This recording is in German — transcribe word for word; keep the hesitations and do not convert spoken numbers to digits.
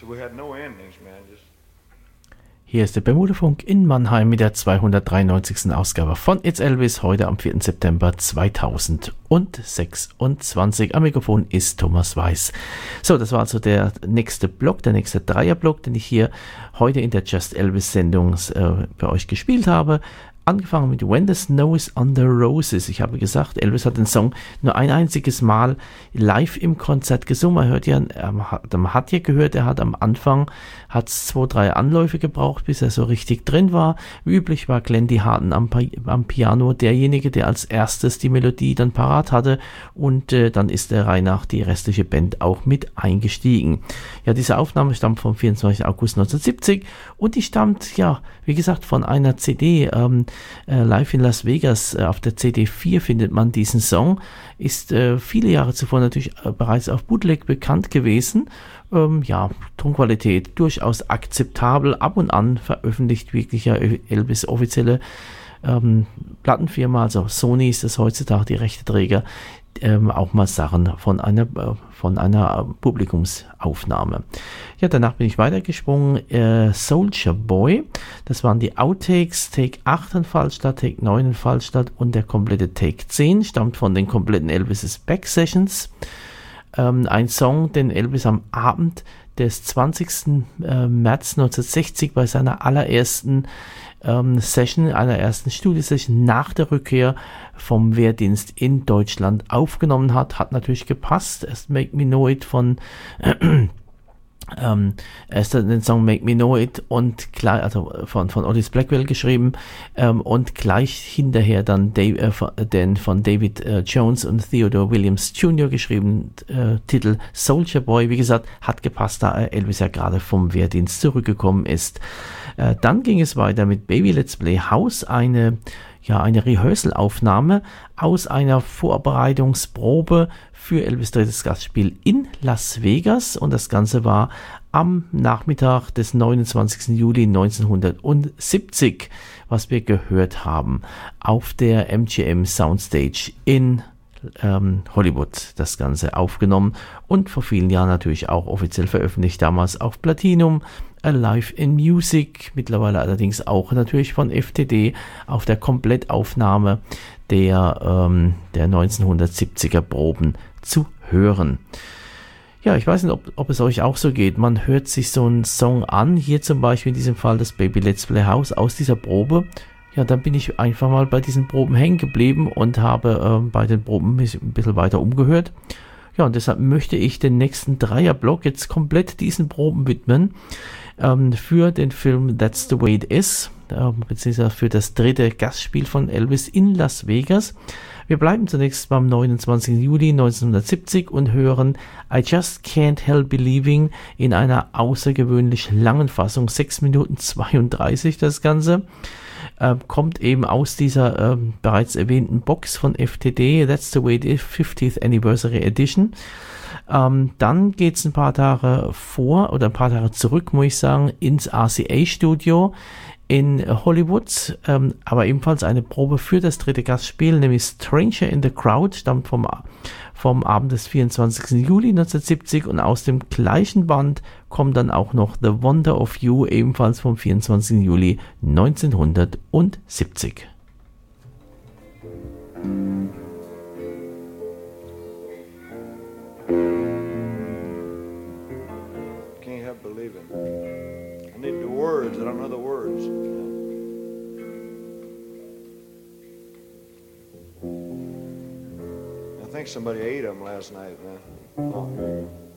Hier ist der Bermudafunk in Mannheim mit der zweihundertdreiundneunzigsten Ausgabe von It's Elvis, heute am vierten September zweitausendsechsundzwanzig. Am Mikrofon ist Thomas Weiß. So, das war also der nächste Block, der nächste Dreierblock, den ich hier heute in der Just Elvis Sendung äh, bei euch gespielt habe. Angefangen mit When the Snow is on the Roses. Ich habe gesagt, Elvis hat den Song nur ein einziges Mal live im Konzert gesungen. Man hört ja, man hat ja gehört, er hat am Anfang hat's zwei, drei Anläufe gebraucht, bis er so richtig drin war. Wie üblich war Glendy Harden am, am Piano derjenige, der als erstes die Melodie dann parat hatte, und äh, dann ist der Reihe nach die restliche Band auch mit eingestiegen. Ja, diese Aufnahme stammt vom vierundzwanzigsten August neunzehnhundertsiebzig und die stammt, ja, wie gesagt, von einer C D, ähm, äh, Live in Las Vegas. Äh, auf der C D vier findet man diesen Song, ist äh, viele Jahre zuvor natürlich äh, bereits auf Bootleg bekannt gewesen. Ähm, ja, Tonqualität durchaus akzeptabel. Ab und an veröffentlicht wirklich ja Elvis offizielle ähm, Plattenfirma, also Sony ist das heutzutage, die Rechteträger, ähm, auch mal Sachen von einer, äh, von einer Publikumsaufnahme. Ja, danach bin ich weitergesprungen. Äh, Soldier Boy, das waren die Outtakes, Take acht in Fallstadt, Take neun in Fallstadt und der komplette Take zehn stammt von den kompletten Elvis' Back Sessions. Ähm, ein Song, den Elvis am Abend des zwanzigsten März neunzehnhundertsechzig bei seiner allerersten ähm, Session, einer ersten Studiosession nach der Rückkehr vom Wehrdienst in Deutschland aufgenommen hat. Hat natürlich gepasst. Erst Make Me Know It von äh, Ähm, erst den Song Make Me Know It und gleich, also von, von Otis Blackwell geschrieben, ähm, und gleich hinterher dann Dave, äh, den von David äh, Jones und Theodore Williams Junior geschrieben äh, Titel Soldier Boy. Wie gesagt, hat gepasst, da Elvis ja gerade vom Wehrdienst zurückgekommen ist. Äh, dann ging es weiter mit Baby Let's Play House, eine ja, eine Rehearsal-Aufnahme aus einer Vorbereitungsprobe für Elvis' drittes Gastspiel in Las Vegas, und das Ganze war am Nachmittag des neunundzwanzigsten Juli neunzehnhundertsiebzig, was wir gehört haben, auf der M G M Soundstage in ähm, Hollywood, das Ganze aufgenommen und vor vielen Jahren natürlich auch offiziell veröffentlicht, damals auf Platinum, Alive in Music, mittlerweile allerdings auch natürlich von F T D auf der Komplettaufnahme der, ähm, der neunzehnhundertsiebziger Proben zu hören. Ja, ich weiß nicht, ob, ob es euch auch so geht. Man hört sich so einen Song an, hier zum Beispiel in diesem Fall das Baby Let's Play House aus dieser Probe. Ja, dann bin ich einfach mal bei diesen Proben hängen geblieben und habe äh, bei den Proben ein bisschen weiter umgehört. Ja, und deshalb möchte ich den nächsten Dreierblock jetzt komplett diesen Proben widmen, ähm, für den Film That's the Way It Is, äh, beziehungsweise für das dritte Gastspiel von Elvis in Las Vegas. Wir bleiben zunächst beim neunundzwanzigsten Juli neunzehnhundertsiebzig und hören I Just Can't Help Believing in einer außergewöhnlich langen Fassung, sechs Minuten zweiunddreißig das Ganze. Äh, kommt eben aus dieser äh, bereits erwähnten Box von F T D, That's the Way It Is fiftieth Anniversary Edition. Ähm, dann geht es ein paar Tage vor oder ein paar Tage zurück, muss ich sagen, ins R C A-Studio in Hollywood, ähm, aber ebenfalls eine Probe für das dritte Gastspiel, nämlich Stranger in the Crowd, stammt vom, vom Abend des vierundzwanzigsten Juli neunzehnhundertsiebzig, und aus dem gleichen Band kommt dann auch noch The Wonder of You, ebenfalls vom vierundzwanzigsten Juli neunzehnhundertsiebzig. Can't help believing. I need the words. I don't know the words. I think somebody ate them last night, man. Oh.